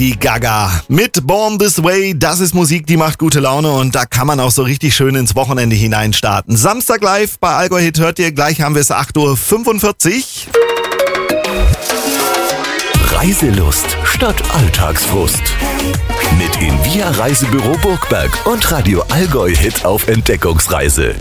Die Gaga mit Born This Way, das ist Musik, die macht gute Laune und da kann man auch so richtig schön ins Wochenende hineinstarten. Samstag live bei Allgäu Hit hört ihr, gleich haben wir es 8:45 Uhr. Reiselust statt Alltagsfrust. Mit Invia Reisebüro Burgberg und Radio Allgäu Hit auf Entdeckungsreise.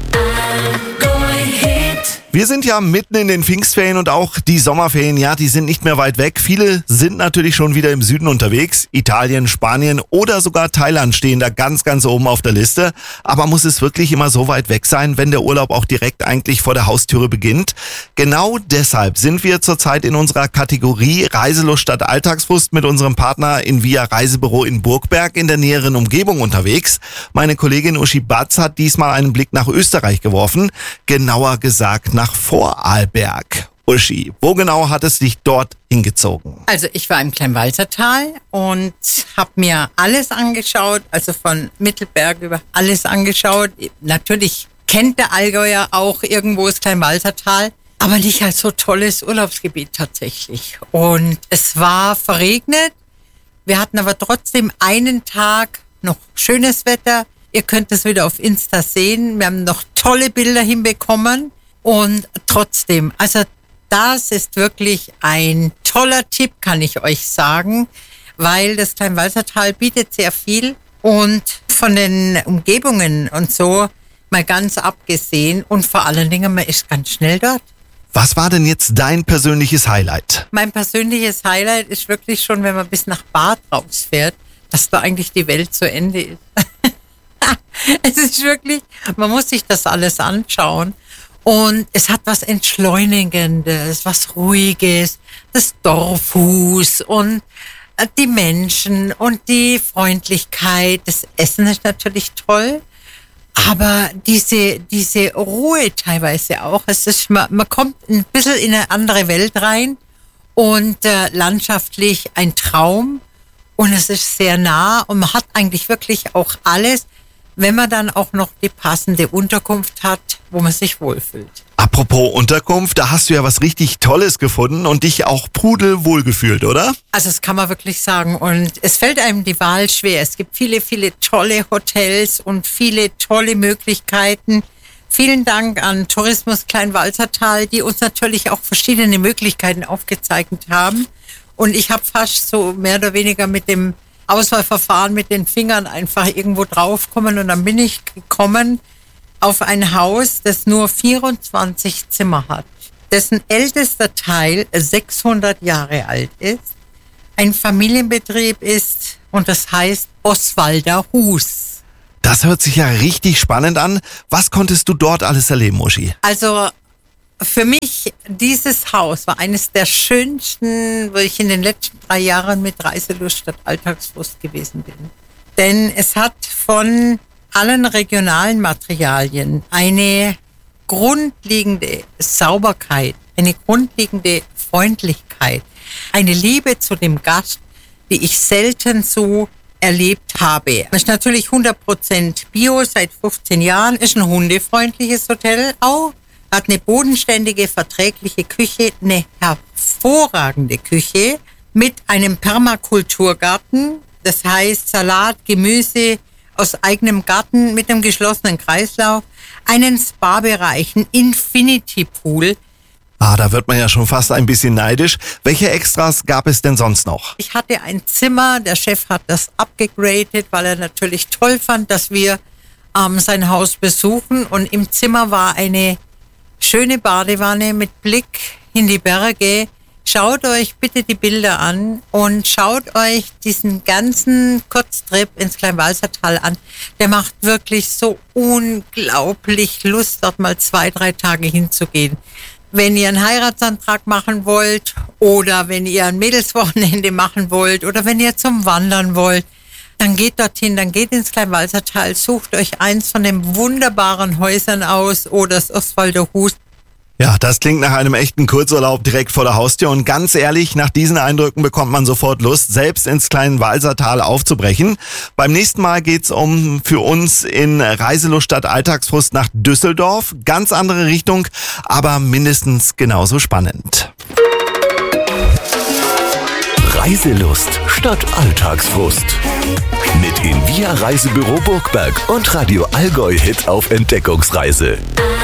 Wir sind ja mitten in den Pfingstferien und auch die Sommerferien, ja, die sind nicht mehr weit weg. Viele sind natürlich schon wieder im Süden unterwegs. Italien, Spanien oder sogar Thailand stehen da ganz, ganz oben auf der Liste. Aber muss es wirklich immer so weit weg sein, wenn der Urlaub auch direkt eigentlich vor der Haustüre beginnt? Genau deshalb sind wir zurzeit in unserer Kategorie Reiselust statt Alltagsfrust mit unserem Partner Invia Reisebüro in Burgberg in der näheren Umgebung unterwegs. Meine Kollegin Uschi Batz hat diesmal einen Blick nach Österreich geworfen. Genauer gesagt nach Vorarlberg. Uschi, wo genau hat es dich dort hingezogen? Also ich war im Kleinwalsertal und habe mir alles angeschaut, also von Mittelberg über alles angeschaut. Natürlich kennt der Allgäuer auch irgendwo das Kleinwalsertal, aber nicht als so tolles Urlaubsgebiet tatsächlich. Und es war verregnet. Wir hatten aber trotzdem einen Tag noch schönes Wetter. Ihr könnt es wieder auf Insta sehen. Wir haben noch tolle Bilder hinbekommen. Und trotzdem, also das ist wirklich ein toller Tipp, kann ich euch sagen, weil das Kleinwalsertal bietet sehr viel und von den Umgebungen und so mal ganz abgesehen und vor allen Dingen, man ist ganz schnell dort. Was war denn jetzt dein persönliches Highlight? Mein persönliches Highlight ist wirklich schon, wenn man bis nach Bad rausfährt, dass da eigentlich die Welt zu Ende ist. Es ist wirklich, man muss sich das alles anschauen. Und es hat was Entschleunigendes, was Ruhiges, das Dorfhus und die Menschen und die Freundlichkeit. Das Essen ist natürlich toll, aber diese Ruhe teilweise auch. Es ist, man kommt ein bisschen in eine andere Welt rein und landschaftlich ein Traum und es ist sehr nah und man hat eigentlich wirklich auch alles, wenn man dann auch noch die passende Unterkunft hat, wo man sich wohlfühlt. Apropos Unterkunft, da hast du ja was richtig Tolles gefunden und dich auch pudelwohl gefühlt, oder? Also das kann man wirklich sagen und es fällt einem die Wahl schwer. Es gibt viele, viele tolle Hotels und viele tolle Möglichkeiten. Vielen Dank an Tourismus Kleinwalsertal, die uns natürlich auch verschiedene Möglichkeiten aufgezeigt haben. Und ich habe fast so mehr oder weniger mit dem Auswahlverfahren mit den Fingern einfach irgendwo draufkommen und dann bin ich gekommen auf ein Haus, das nur 24 Zimmer hat, dessen ältester Teil 600 Jahre alt ist, ein Familienbetrieb ist und das heißt Oswalder Hus. Das hört sich ja richtig spannend an. Was konntest du dort alles erleben, Uschi? Also für mich, dieses Haus war eines der schönsten, wo ich in den letzten 3 Jahren mit Reiselust statt Alltagsfrust gewesen bin. Denn es hat von allen regionalen Materialien eine grundlegende Sauberkeit, eine grundlegende Freundlichkeit, eine Liebe zu dem Gast, die ich selten so erlebt habe. Es ist natürlich 100% Bio seit 15 Jahren, ist ein hundefreundliches Hotel auch. Hat eine bodenständige, verträgliche Küche, eine hervorragende Küche mit einem Permakulturgarten. Das heißt Salat, Gemüse aus eigenem Garten mit einem geschlossenen Kreislauf. Einen Spa-Bereich, einen Infinity-Pool. Da wird man ja schon fast ein bisschen neidisch. Welche Extras gab es denn sonst noch? Ich hatte ein Zimmer, der Chef hat das abgegradet, weil er natürlich toll fand, dass wir sein Haus besuchen. Und im Zimmer war eine schöne Badewanne mit Blick in die Berge. Schaut euch bitte die Bilder an und schaut euch diesen ganzen Kurztrip ins Kleinwalsertal an. Der macht wirklich so unglaublich Lust, dort mal 2-3 Tage hinzugehen. Wenn ihr einen Heiratsantrag machen wollt oder wenn ihr ein Mädelswochenende machen wollt oder wenn ihr zum Wandern wollt, dann geht dorthin, dann geht ins Kleinwalsertal, sucht euch eins von den wunderbaren Häusern aus oder das Oswalder Hus. Ja, das klingt nach einem echten Kurzurlaub direkt vor der Haustür und ganz ehrlich, nach diesen Eindrücken bekommt man sofort Lust, selbst ins Kleinwalsertal aufzubrechen. Beim nächsten Mal geht's für uns in Reiselust statt Alltagsfrust nach Düsseldorf. Ganz andere Richtung, aber mindestens genauso spannend. Reiselust statt Alltagsfrust. Mit Invia Reisebüro Burgberg und Radio Allgäu Hit auf Entdeckungsreise.